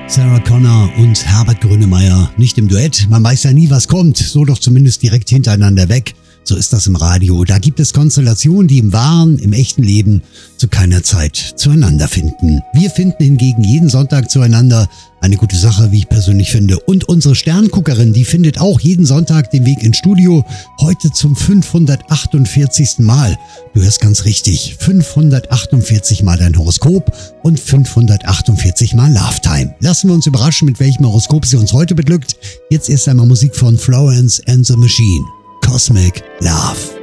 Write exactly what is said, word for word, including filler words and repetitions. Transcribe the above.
Sarah Connor und Herbert Grönemeyer, nicht im Duett. Man weiß ja nie, was kommt, so doch zumindest direkt hintereinander weg. So ist das im Radio. Da gibt es Konstellationen, die im wahren, im echten Leben zu keiner Zeit zueinander finden. Wir finden hingegen jeden Sonntag zueinander. Eine gute Sache, wie ich persönlich finde. Und unsere Sternguckerin, die findet auch jeden Sonntag den Weg ins Studio. Heute zum fünfhundertachtundvierzigsten Mal. Du hörst ganz richtig. fünfhundertachtundvierzig Mal dein Horoskop und fünfhundertachtundvierzig Mal Love Time. Lassen wir uns überraschen, mit welchem Horoskop sie uns heute beglückt. Jetzt erst einmal Musik von Florence and the Machine. Cosmic Love.